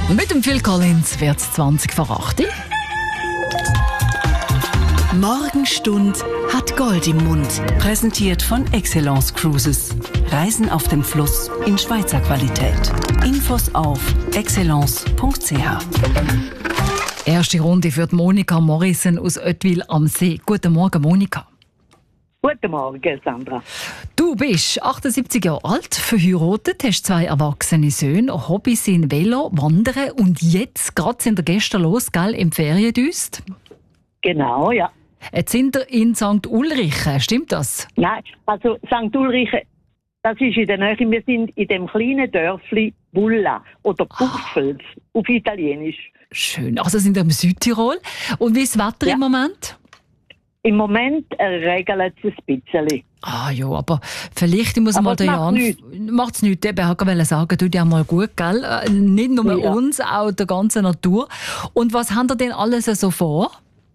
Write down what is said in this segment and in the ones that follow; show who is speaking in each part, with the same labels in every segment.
Speaker 1: Mit dem Phil Collins wird es 20 vor 8.
Speaker 2: Morgenstund hat Gold im Mund. Präsentiert von Excellence Cruises. Reisen auf dem Fluss in Schweizer Qualität. Infos auf excellence.ch.
Speaker 1: Erste Runde für Monika Morrison aus Oetwil am See. Guten Morgen, Monika.
Speaker 3: Guten Morgen, Sandra.
Speaker 1: Du bist 78 Jahre alt, verheiratet, hast 2 erwachsene Söhne, Hobbys sind Velo, Wandern und jetzt gerade sind wir gestern los, gell, im Feriendüst.
Speaker 3: Genau, ja.
Speaker 1: Jetzt sind wir in St. Ulrichen, stimmt das?
Speaker 3: Nein, also St. Ulrichen, das ist in der Nähe. Wir sind in dem kleinen Dörfli Bulla oder Buffels auf Italienisch.
Speaker 1: Schön, also sind wir im Südtirol. Und wie ist das Wetter im Moment?
Speaker 3: Im Moment regelt es ein bisschen.
Speaker 1: Ah ja, aber vielleicht, ich muss
Speaker 3: Aber
Speaker 1: mal den Jan... Macht es nichts. Ich wollte sagen, tut ja mal gut, gell? Nicht nur uns, auch der ganzen Natur. Und was habt ihr denn alles so vor?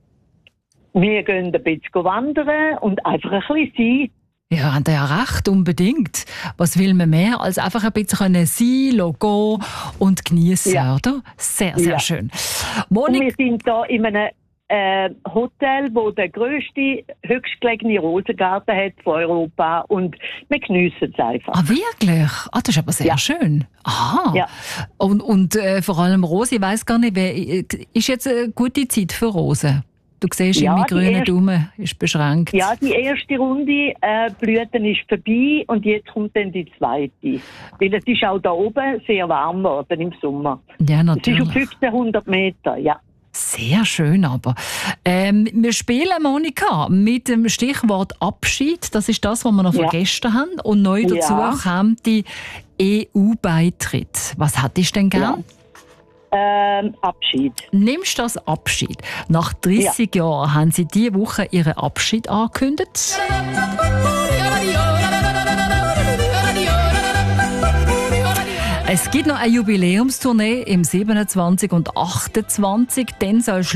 Speaker 3: Wir gehen ein bisschen wandern und einfach ein bisschen sein.
Speaker 1: Ja, habt ihr ja recht, unbedingt. Was will man mehr, als einfach ein bisschen sein, gehen und genießen, oder? Sehr, sehr schön.
Speaker 3: Und wir sind hier in einem Hotel, wo der grösste, höchstgelegene Rosengarten hat von Europa und wir geniessen es einfach.
Speaker 1: Ah, wirklich? Ah, das ist aber sehr schön. Aha. Ja. Und vor allem Rose, ich weiss gar nicht, ist jetzt eine gute Zeit für Rosen? Du siehst, mein grüner Daumen ist beschränkt. Ja,
Speaker 3: die erste Runde Blüten ist vorbei und jetzt kommt dann die zweite. Weil es ist auch da oben sehr warm geworden im Sommer.
Speaker 1: Ja, natürlich.
Speaker 3: Es ist auf 1500 Meter, ja.
Speaker 1: Sehr schön aber. Wir spielen, Monika, mit dem Stichwort Abschied. Das ist das, was wir noch vergessen haben. Und neu dazu kam die EU-Beitritt. Was hättest du denn gern?
Speaker 3: Abschied.
Speaker 1: Nimmst du das Abschied? Nach 30 Jahren haben Sie diese Woche Ihren Abschied angekündigt. Es gibt noch eine Jubiläumstournee im 27 und 28. Dann soll